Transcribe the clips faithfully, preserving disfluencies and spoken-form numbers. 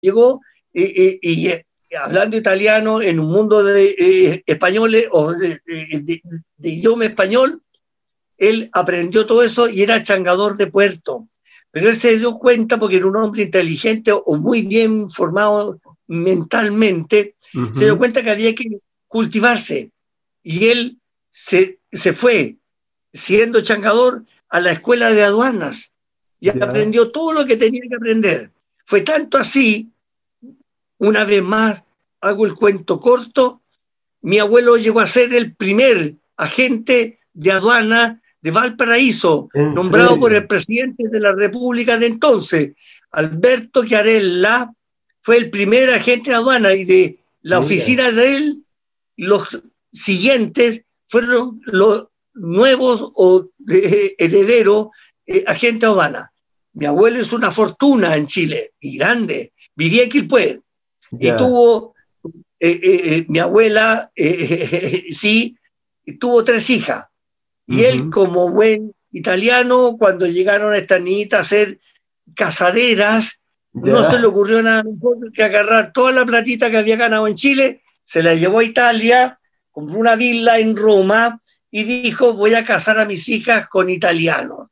llegó eh, eh, y eh, hablando italiano en un mundo de eh, españoles o de, de, de, de idioma español, él aprendió todo eso y era changador de puerto. Pero él se dio cuenta, porque era un hombre inteligente o muy bien formado mentalmente, uh-huh. se dio cuenta que había que cultivarse. Y él se, se fue, siendo changador, a la escuela de aduanas y yeah. aprendió todo lo que tenía que aprender. Fue tanto así, una vez más, hago el cuento corto, mi abuelo llegó a ser el primer agente de aduana de Valparaíso, nombrado serio? por el presidente de la República de entonces, Alberto Chiarella, fue el primer agente de aduana, y de la Mira. oficina de él, los siguientes fueron los nuevos o de, herederos eh, agentes de aduana. Mi abuelo hizo una fortuna en Chile, y grande, vivía en Quilpué, yeah. y tuvo, eh, eh, mi abuela, eh, sí, tuvo tres hijas. Y uh-huh. él, como buen italiano, cuando llegaron estas niñitas a ser casaderas, yeah. no se le ocurrió nada mejor que agarrar toda la platita que había ganado en Chile, se la llevó a Italia, compró una villa en Roma y dijo: voy a casar a mis hijas con italianos.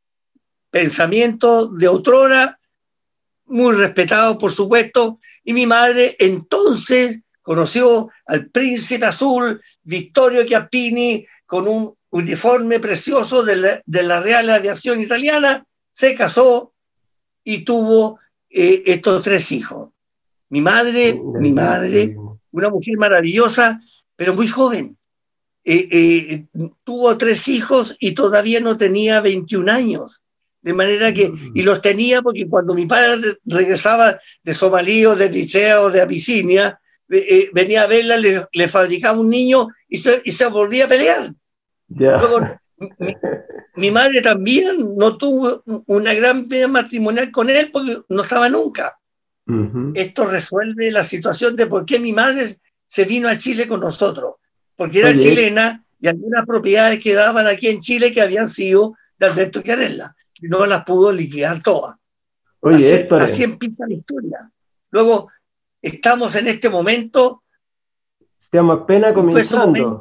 Pensamiento de otrora, muy respetado, por supuesto, y mi madre entonces conoció al príncipe azul Vittorio Chiappini con un uniforme precioso de la, de la Real Aviación Italiana, se casó y tuvo eh, estos tres hijos. Mi madre, mi madre, una mujer maravillosa, pero muy joven. Eh, eh, tuvo tres hijos y todavía no tenía veintiún años. De manera que, y los tenía porque cuando mi padre regresaba de Somalí o de Eritrea o de Abisinia, eh, venía a verla, le, le fabricaba un niño y se, y se volvía a pelear. Yeah. Luego, mi, mi madre también no tuvo una gran vida matrimonial con él porque no estaba nunca. Uh-huh. Esto resuelve la situación de por qué mi madre se vino a Chile con nosotros, porque era Oye. chilena y algunas propiedades quedaban aquí en Chile que habían sido de Alberto Chiarella y no las pudo liquidar todas. Oye, así, así empieza la historia. Luego estamos en este momento, stiamo appena cominciando.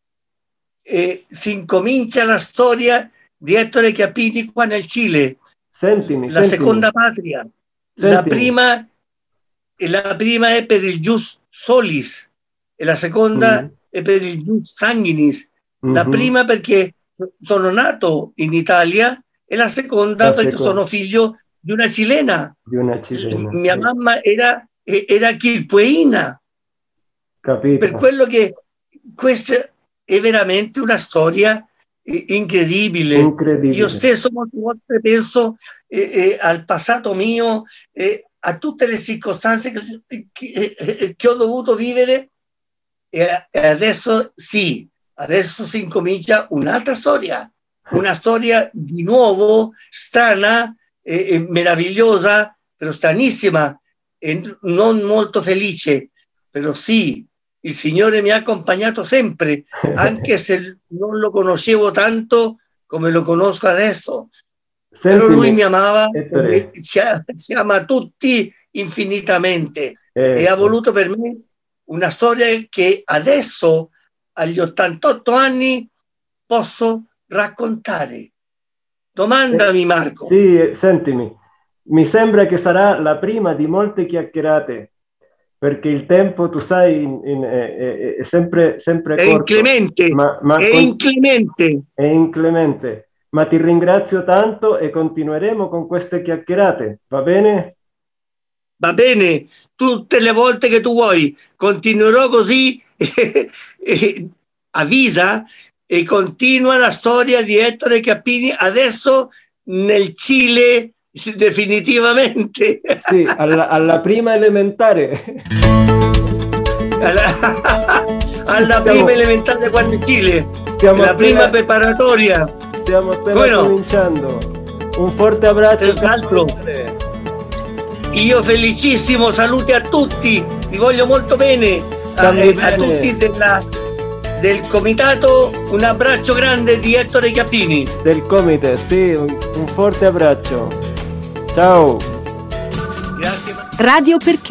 Eh, si incomincia la storia di Ettore Chiappini qua nel Cile. Sentimi, la sentimi. seconda patria. Sentimi. La prima, la prima è per il Jus Solis e la seconda mm. è per il Jus Sanguinis. Mm-hmm. La prima perché sono nato in Italia e la seconda la perché seconda. sono figlio di una cilena. Di una cilena. Mia sì. mamma era, era quilpueina. Capito. Per quello che questa è veramente una storia eh, incredibile. incredibile. Io stesso molte volte penso eh, eh, al passato mio, eh, a tutte le circostanze che, che, eh, che ho dovuto vivere e, e adesso sì, adesso si incomincia un'altra storia, una storia di nuovo strana, eh, eh, meravigliosa, però stranissima e non molto felice, però sì. Il Signore mi ha accompagnato sempre, anche se non lo conoscevo tanto come lo conosco adesso. Sentimi, però lui mi amava, e ci, ci ama tutti infinitamente ecco. E ha voluto per me una storia che adesso, agli ottantotto anni, posso raccontare. Domandami, Marco. Sì, sentimi, mi sembra che sarà la prima di molte chiacchierate. Perché il tempo, tu sai, in, in, è, è sempre, sempre è corto. Inclemente, ma, ma è con... inclemente. È inclemente. Ma ti ringrazio tanto e continueremo con queste chiacchierate, va bene? Va bene, tutte le volte che tu vuoi. Continuerò così, eh, eh, avvisa, e continua la storia di Ettore Chiappini adesso nel Cile. Definitivamente sì, alla, alla prima elementare alla, alla stiamo, prima elementare qua in Cile stiamo la appena, prima preparatoria stiamo appena bueno, cominciando. Un forte abbraccio. Io felicissimo, saluti a tutti, vi voglio molto bene a, a tutti della, del comitato, un abbraccio grande di Ettore Chiappini del comite, sì, un, un forte abbraccio. Ciao. Grazie. Radio Perché